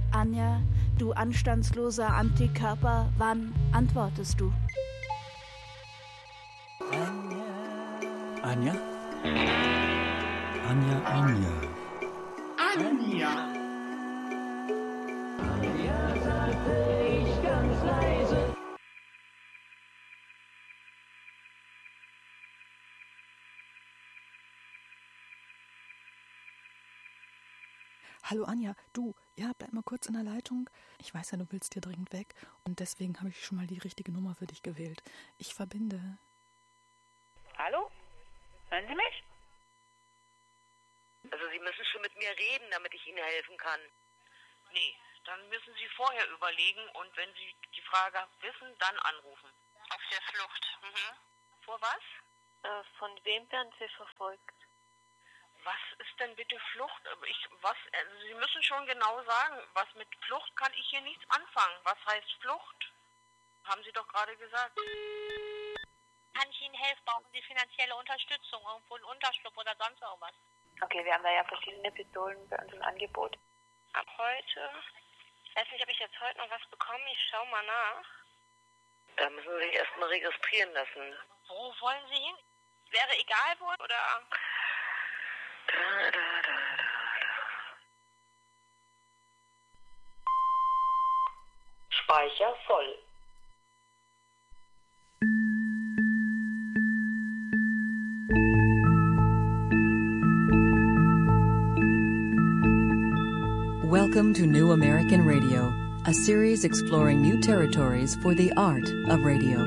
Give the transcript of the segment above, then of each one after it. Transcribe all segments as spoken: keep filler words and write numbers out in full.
Anja, du anstandsloser Antikörper, wann antwortest du? Anja? Anja, Anja. Anja. Anja, sagte ich ganz leise. Hallo Anja, du, ja, bleib mal kurz in der Leitung. Ich weiß ja, du willst hier dringend weg und deswegen habe ich schon mal die richtige Nummer für dich gewählt. Ich verbinde. Hallo? Hören Sie mich? Also Sie müssen schon mit mir reden, damit ich Ihnen helfen kann. Nee, dann müssen Sie vorher überlegen und wenn Sie die Frage wissen, dann anrufen. Auf der Flucht. Mhm. Vor was? Äh, von wem werden Sie verfolgt? Was ist denn bitte Flucht? Ich, was, also Sie müssen schon genau sagen, was mit Flucht kann ich hier nichts anfangen. Was heißt Flucht? Haben Sie doch gerade gesagt. Kann ich Ihnen helfen? Brauchen Sie finanzielle Unterstützung, irgendwo einen Unterschlupf oder sonst irgendwas? Okay, wir haben da ja verschiedene Pistolen bei uns im Angebot. Ab heute, ich weiß nicht, ob ich jetzt heute noch was bekomme, ich schau mal nach. Da müssen Sie sich erstmal registrieren lassen. Wo wollen Sie hin? Wäre egal wo, oder? Da, da, da, da, da. Speicher voll. Welcome to New American Radio, a series exploring new territories for the art of radio.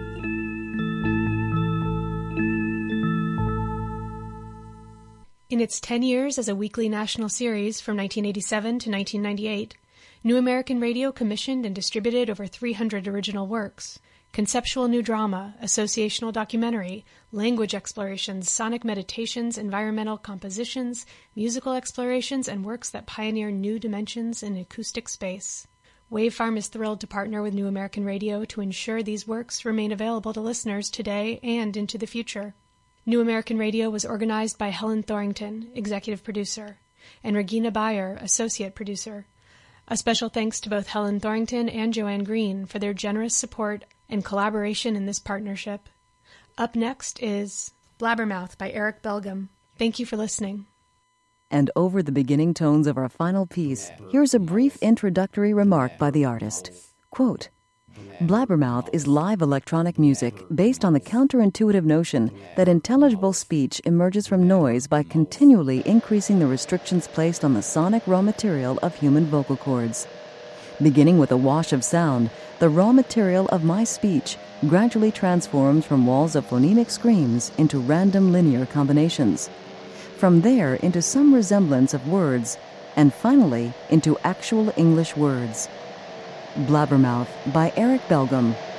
In its ten years as a weekly national series from nineteen eighty-seven to nineteen ninety-eight, New American Radio commissioned and distributed over three hundred original works. Conceptual new drama, associational documentary, language explorations, sonic meditations, environmental compositions, musical explorations, and works that pioneer new dimensions in acoustic space. Wavefarm is thrilled to partner with New American Radio to ensure these works remain available to listeners today and into the future. New American Radio was organized by Helen Thorington, executive producer, and Regina Bayer, associate producer. A special thanks to both Helen Thorington and Joanne Green for their generous support and collaboration in this partnership. Up next is Blabbermouth by Eric Belgum. Thank you for listening. And over the beginning tones of our final piece, here's a brief introductory remark by the artist. Quote, Blabbermouth is live electronic music based on the counterintuitive notion that intelligible speech emerges from noise by continually increasing the restrictions placed on the sonic raw material of human vocal cords. Beginning with a wash of sound, the raw material of my speech gradually transforms from walls of phonemic screams into random linear combinations. From there into some resemblance of words, and finally into actual English words. Blabbermouth by Eric Belgum.